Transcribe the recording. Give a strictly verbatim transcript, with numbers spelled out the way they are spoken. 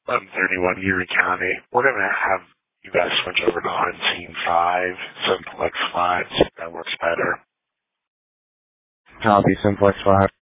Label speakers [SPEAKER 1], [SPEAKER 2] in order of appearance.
[SPEAKER 1] eleven thirty-one Erie County. We're going to have you guys switch over to Unseen five, Simplex five, so that works better.
[SPEAKER 2] Copy, Simplex five.